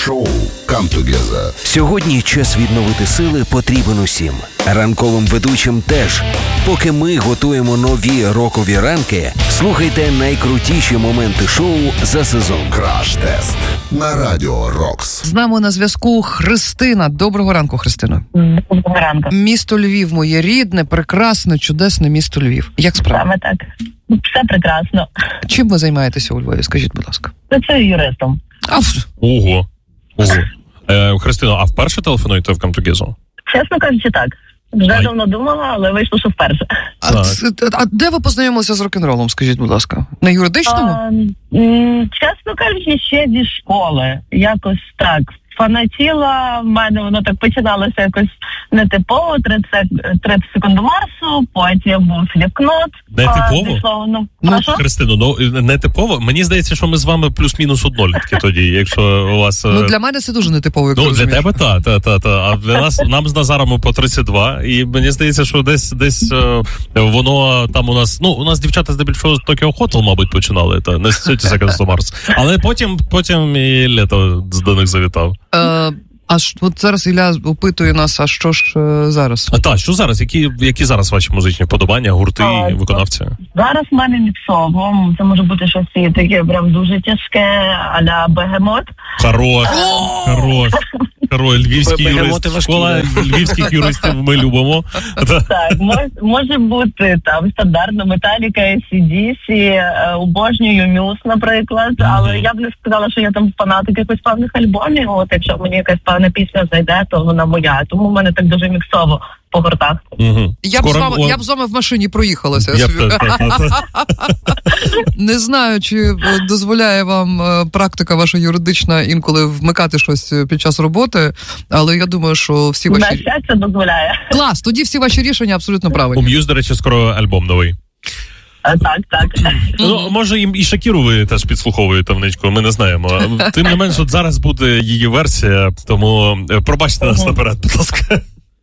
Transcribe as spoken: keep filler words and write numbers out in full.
шоу «Come Together». Сьогодні час відновити сили потрібен усім. Ранковим ведучим теж. Поки ми готуємо нові рокові ранки, слухайте найкрутіші моменти шоу за сезон. Краш-тест на Радіо Рокс. З нами на зв'язку Христина. Доброго ранку, Христино. Доброго ранку. Місто Львів, моє рідне, прекрасне, чудесне місто Львів. Як справа? Саме так. Все прекрасно. Чим ви займаєтеся у Львові? Скажіть, будь ласка. Працюю юристом. А, в- Ого. Ого. Е, Христино, а вперше телефонуєте в Come Together? Чесно кажучи, так. Вже Ай. давно думала, але вийшло, що вперше. а, Так. ц- а де ви познайомилися з рок-н-ролом, скажіть, будь ласка? На юридичному? А, м, чесно кажучи, ще зі школи. Якось так. Фанатіла, в мене воно так починалося якось нетипово, тридцять секунд до Марсу, потім був Сліпкнот. Нетипово? Пішло, ну, Ну, прошу? Христино, ну не типово. Мені здається, що ми з вами плюс-мінус однолітки тоді, якщо у вас... е, Ну, для мене це дуже нетипово, як Ну, ти для розумієш. тебе та, та, та, та. А для нас, нам з Назаром по тридцять два, і мені здається, що десь, десь е, воно там у нас, ну, у нас дівчата здебільшого з Tokyo Hotel, мабуть, починали, та, не з тридцять Seconds to Mars. Але потім, потім і Лето до них завітав. Е, а ж, от зараз Ілля опитує нас, а що ж е, зараз? А так, що зараз? Які, які зараз ваші музичні вподобання, гурти, А, виконавці? Зараз в мене міксово. Це може бути щось і таке прям дуже тяжке, а-ля Бегемот. Хорош, хорош. Хорош, львівський Бегемоти юрист. важкі, Школа львівських юристів ми любимо. Та. Так, мож, може бути там стандартно Металіка, ей сі ді сі, е, обожнюю Мюз, наприклад, але я б не сказала, що я там фанат якихось певних альбомів. От якщо мені якась певна пісня зайде, то вона моя. Тому в мене так дуже міксово по гуртах. Угу. Я б, з вами, я б з вами в машині проїхалася. Я б теж, та, та, та. Не знаю, чи е, дозволяє вам е, практика ваша юридична інколи вмикати щось е, під час роботи, але я думаю, що всі На ваші... щастя дозволяє. Клас, тоді всі ваші рішення абсолютно У правильні. М'юз, до речі, скоро альбом новий. Е, Так, так. Ну, може, і, і Шакіру ви теж підслуховуєте вничку, ми не знаємо. Тим не менш, от зараз буде її версія, тому е, пробачте нас наперед, будь ласка.